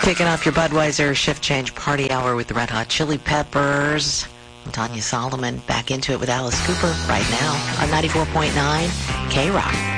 Kicking off your Budweiser shift change party hour with the Red Hot Chili Peppers. I'm Tanya Solomon, back into it with Alice Cooper right now on 94.9 K-Rock.